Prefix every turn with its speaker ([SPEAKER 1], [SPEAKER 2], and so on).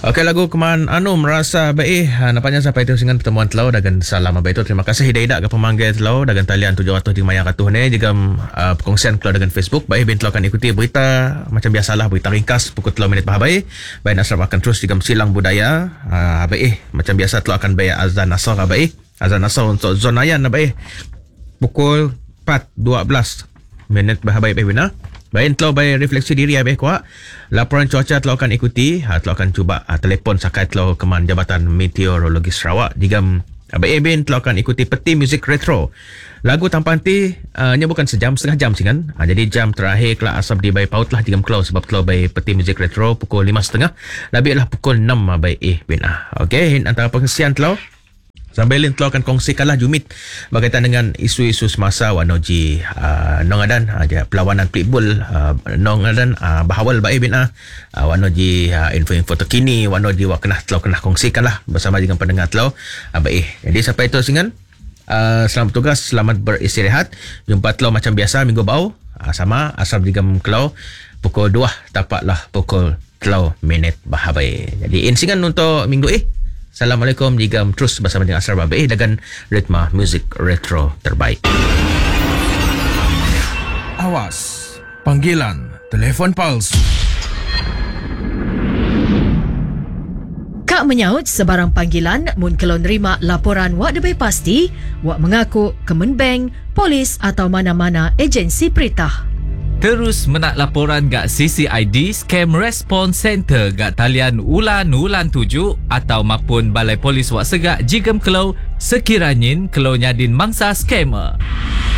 [SPEAKER 1] Okey, lagu keman anu merasa baik. Nampaknya sampai itu dengan pertemuan telau dagan salam baik itu. Terima kasih Hidayah ke pemanggil telau dagan talian 700 di mayang katuh ni juga perkongsian telau dagan Facebook. Baik bin telau akan ikuti berita macam biasalah, berita ringkas pukul telau minit bahabai. Baik Nasrab akan terus juga silang budaya. Baik macam biasa telau akan bayar azan asar baik. Azan asar untuk zon Ayan baik. Pukul 4.12 minit bahabai baik bina. Baik, telah bayar refleksi diri habis kuat. Laporan cuaca telah akan ikuti. Telah akan cuba telefon sakai telah keman Jabatan Meteorologi Sarawak. Jika Abang Ebin telah akan ikuti peti muzik retro. Lagu tanpa henti nya bukan sejam, setengah jam sih kan. Jadi jam terakhir kelas asap di bayi paut lah jika kelau sebab telah bayi peti muzik retro pukul 5.30. Lebih lah pukul 6 Abang Ebin. Okey, antara pengesian telah. Sambil telah akan kongsikanlah Jumit berkaitan dengan isu-isu semasa wanoji nongadan perlawanan pitbull nongadan bahawal baik bina wanoji info-info terkini wanoji telah kena kongsikanlah bersama dengan pendengar telah baik. Jadi sampai itu singan selamat tugas, selamat beristirahat. Jumpa telah macam biasa minggu bau sama asal digam kelau pukul 2 tapatlah pukul telau minit bahabai. Jadi insingan untuk minggu Assalamualaikum, jika terus bersama dengan Asrar Babe dengan ritma muzik retro terbaik.
[SPEAKER 2] Awas, panggilan telefon palsu.
[SPEAKER 3] Kak menyaut sebarang panggilan mun kalau nerima laporan wak debai pasti, wak mengaku Kemenbank, polis atau mana-mana agensi peritah.
[SPEAKER 4] Terus menak laporan gak CCID Scam Response Center gak talian ulan 7 atau mapun Balai Polis Wak Segak jigem kelau sekiranya kelau nyadin mangsa scammer.